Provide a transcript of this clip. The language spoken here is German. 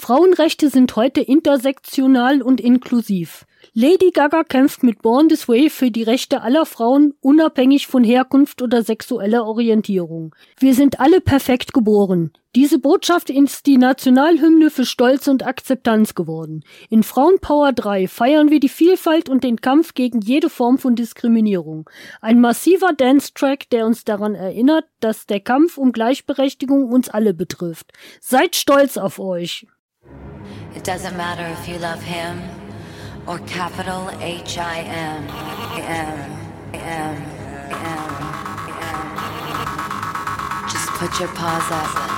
Frauenrechte sind heute intersektional und inklusiv. Lady Gaga kämpft mit Born This Way für die Rechte aller Frauen, unabhängig von Herkunft oder sexueller Orientierung. Wir sind alle perfekt geboren. Diese Botschaft ist die Nationalhymne für Stolz und Akzeptanz geworden. In Frauenpower 3 feiern wir die Vielfalt und den Kampf gegen jede Form von Diskriminierung. Ein massiver Dance-Track, der uns daran erinnert, dass der Kampf um Gleichberechtigung uns alle betrifft. Seid stolz auf euch! It doesn't matter if you love him or capital H-I-M. Just put your paws up.